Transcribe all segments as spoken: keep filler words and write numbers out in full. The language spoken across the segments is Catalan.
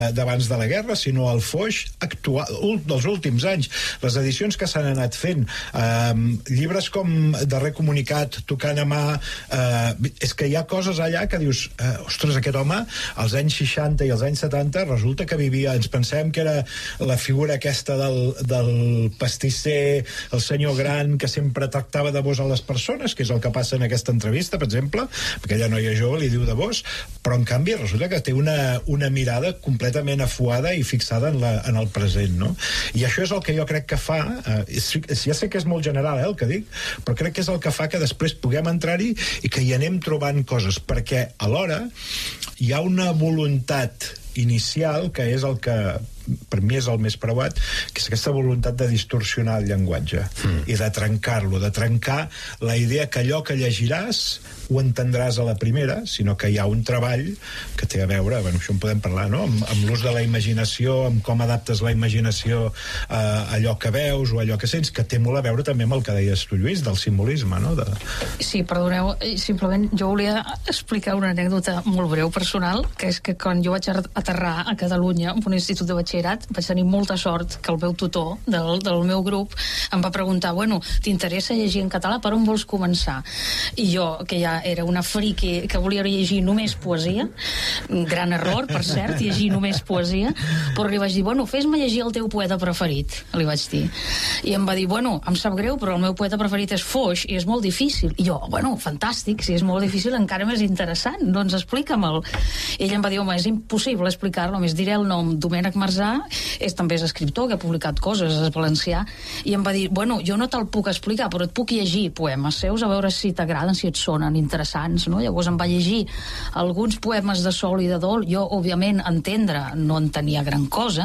d'abans de la guerra, sinó el Foix actual, dels últims anys. Les edicions que s'han anat fent, eh, llibres com Darrer comunicat, Tocant a mà, eh, és que hi ha coses allà que dius, eh, ostres, aquest home, als anys seixanta i als anys setanta, resulta que vivia, ens pensem que era la figura aquesta del, del pastisser, el senyor gran, que sempre tractava de vos a les persones, que és el que passa en aquesta entrevista, per exemple, perquè aquella noia jove li diu de vos, però en canvi resulta que té una, una mirada completament completament afuada i fixada en, la, en el present, no? I això és el que jo crec que fa, eh, ja sé que és molt general, eh, el que dic, però crec que és el que fa que després puguem entrar-hi i que hi anem trobant coses, perquè alhora hi ha una voluntat inicial que és el que per mi és el més preuat, que és aquesta voluntat de distorsionar el llenguatge mm. i de trencar-lo, de trencar la idea que allò que llegiràs ho entendràs a la primera, sinó que hi ha un treball que té a veure, bueno, això en podem parlar, no? Amb, amb l'ús de la imaginació, amb com adaptes la imaginació a allò que veus o allò que sents, que té molt a veure també amb el que deies tu, Lluís, del simbolisme, no? De... Sí, perdoneu, simplement jo volia explicar una anècdota molt breu personal, que és que quan jo vaig aterrar a Catalunya en un institut de batxillerat, vaig tenir molta sort que el meu tutor del, del meu grup em va preguntar, bueno, t'interessa llegir en català, per on vols començar? I jo, que ja era una friqui que volia llegir només poesia, un gran error, per cert, llegir només poesia, però li vaig dir, bueno, fes-me llegir el teu poeta preferit, li vaig dir. I em va dir, bueno, em sap greu, però el meu poeta preferit és Foix i és molt difícil. I jo, bueno, fantàstic, si és molt difícil encara més interessant, doncs explica'm-el. I ell em va dir, home, és impossible explicar-lo, només diré el nom, Domènec Marzà, és també és escriptor, que ha publicat coses, és valencià, i em va dir, bueno, jo no te'l puc explicar, però et puc llegir poemes seus, a veure si t'agraden, si et sonen interessants, no? Llavors em va llegir alguns poemes de Sol i de Dol. Jo, òbviament, entendre no en tenia gran cosa,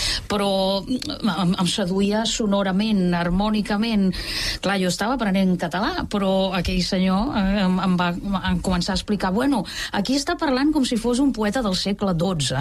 però em, em seduïa sonorament, harmònicament. Clar, jo estava aprenent català, però aquell senyor eh, em, em va em començar a explicar, bueno, aquí està parlant com si fos un poeta del segle dotze.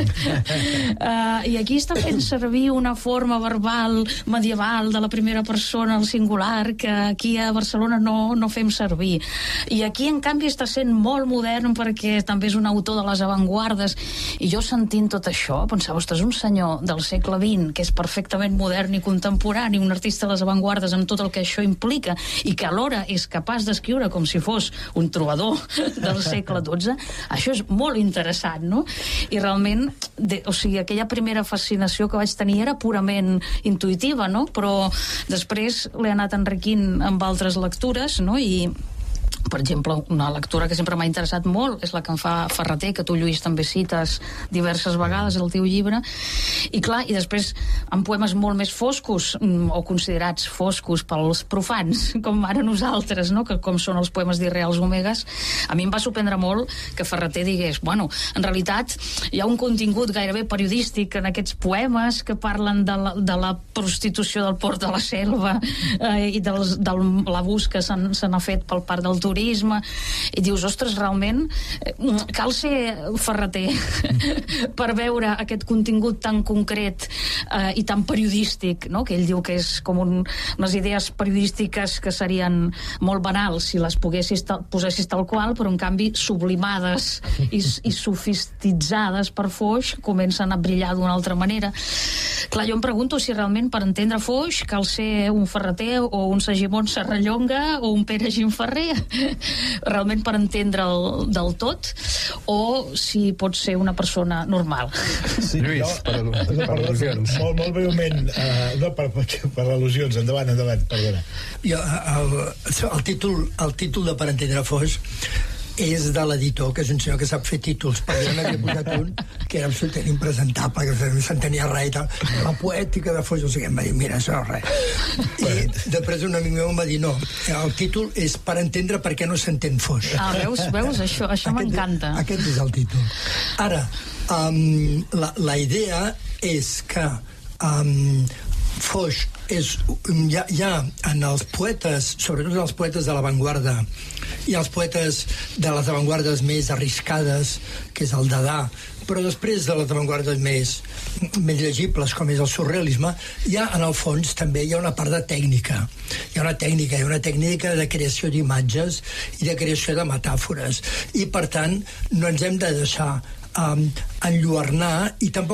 uh, I aquí està fent servir una forma verbal medieval de la primera persona al singular que aquí a Barcelona no, no fem servir. I aquí, en canvi, està sent molt modern perquè també és un autor de les avantguardes. I jo, sentint tot això, pensava, ostres, un senyor del segle vint que és perfectament modern i contemporani, un artista de les avantguardes amb tot el que això implica i que alhora és capaç d'escriure com si fos un trobador del segle dotze, això és molt interessant, no? I realment, de, o sigui, aquella primera fascinació que vaig tenir era purament intuïtiva, no? Però després l'he anat enriquint amb altres lectures, no? I per exemple, una lectura que sempre m'ha interessat molt és la que em fa Ferreter, que tu, Lluís, també cites diverses vegades al teu llibre, i clar, i després amb poemes molt més foscos o considerats foscos pels profans, com ara nosaltres, no? Que com són els poemes d'Irreals Omegues, a mi em va sorprendre molt que Ferreter digués, bueno, en realitat hi ha un contingut gairebé periodístic en aquests poemes que parlen de la, de la prostitució del port de la Selva eh, i dels, de l'abús que se n'ha fet pel part del turisme, i dius, ostres, realment cal ser Ferreter per veure aquest contingut tan concret eh, i tan periodístic, no? Que ell diu que és com un, unes idees periodístiques que serien molt banals si les poguessis ta, posessis tal qual, però en canvi sublimades i, i sofistitzades per Foix comencen a brillar d'una altra manera. Clar, jo em pregunto si realment per entendre Foix cal ser un Ferreter o un Segimon Serrallonga o un Pere Gimferrer realment per entendre'l del tot, o si pot ser una persona normal. Sí, Lluís, no, per, al, no, per al·lusions. Molt, molt breument, uh, no, per, per, per al·lusions, endavant, endavant, perdona. Jo, el, el, títol, el títol de Per entendre Foix és de l'editor, que és un senyor que sap fer títols, però jo n'havia posat un que era absolutament impresentable, que no s'entenia res i tal. La poètica de Foix, o sigui, em va dir, mira, això no és res. I després un amic meu em va dir, no, el títol és Per entendre per què no s'entén Foix. Ah, veus, veus? Això, això m'encanta. Aquest és el títol. Ara, um, la, la idea és que um, Foix és, hi ha, hi ha en els poetes, sobretot els poetes de l'avantguarda i els poetes de les avantguardes més arriscades, que és el Dada, però després de les avantguardes més, més llegibles, com és el surrealisme, hi ha, en el fons, també hi ha una part de tècnica. Hi ha una tècnica, hi ha una tècnica de creació d'imatges i de creació de metàfores. I, per tant, no ens hem de deixar um, enlluernar i tampoc